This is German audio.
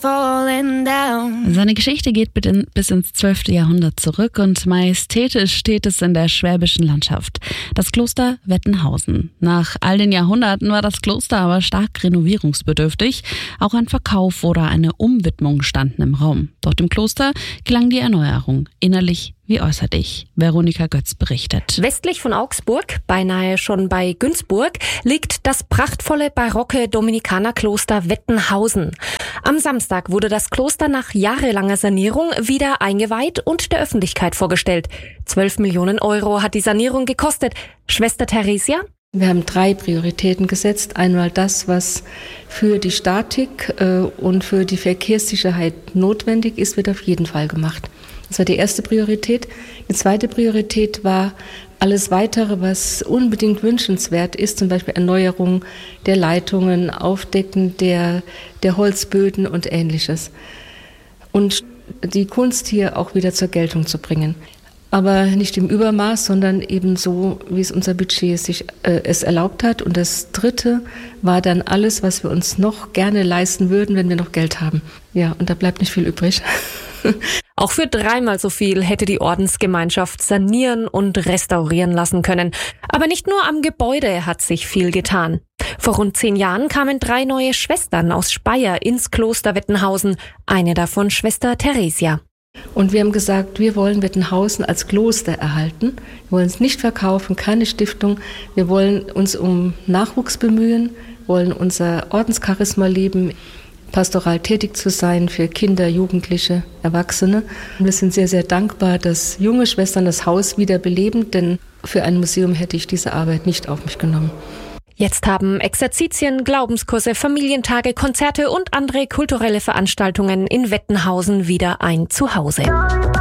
falling down. Seine Geschichte geht bis ins 12. Jahrhundert zurück und majestätisch steht es in der schwäbischen Landschaft. Das Kloster Wettenhausen. Nach all den Jahrhunderten war das Kloster aber stark renovierungsbedürftig. Auch ein Verkauf oder eine Umwidmung standen im Raum. Dort im Kloster klang die Erneuerung innerlich wie äußerlich. Veronika Götz berichtet. Westlich von Augsburg, beinahe schon bei Günzburg, liegt das prachtvolle barocke Dominikanerkloster Wettenhausen. Am Samstag wurde das Kloster nach jahrelanger Sanierung wieder eingeweiht und der Öffentlichkeit vorgestellt. 12 Millionen Euro hat die Sanierung gekostet. Schwester Theresia? Wir haben 3 Prioritäten gesetzt. Einmal das, was für die Statik und für die Verkehrssicherheit notwendig ist, wird auf jeden Fall gemacht. Das war die erste Priorität. Die zweite Priorität war alles Weitere, was unbedingt wünschenswert ist, zum Beispiel Erneuerung der Leitungen, Aufdecken der Holzböden und Ähnliches. Und die Kunst hier auch wieder zur Geltung zu bringen. Aber nicht im Übermaß, sondern eben so, wie es unser Budget sich es erlaubt hat. Und das dritte war dann alles, was wir uns noch gerne leisten würden, wenn wir noch Geld haben. Ja, und da bleibt nicht viel übrig. Auch für 3-mal so viel hätte die Ordensgemeinschaft sanieren und restaurieren lassen können. Aber nicht nur am Gebäude hat sich viel getan. Vor rund 10 Jahren kamen 3 neue Schwestern aus Speyer ins Kloster Wettenhausen. Eine davon Schwester Theresia. Und wir haben gesagt, wir wollen Wettenhausen als Kloster erhalten. Wir wollen es nicht verkaufen, keine Stiftung. Wir wollen uns um Nachwuchs bemühen, wollen unser Ordenscharisma leben, pastoral tätig zu sein für Kinder, Jugendliche, Erwachsene. Und wir sind sehr, sehr dankbar, dass junge Schwestern das Haus wieder beleben, denn für ein Museum hätte ich diese Arbeit nicht auf mich genommen. Jetzt haben Exerzitien, Glaubenskurse, Familientage, Konzerte und andere kulturelle Veranstaltungen in Wettenhausen wieder ein Zuhause.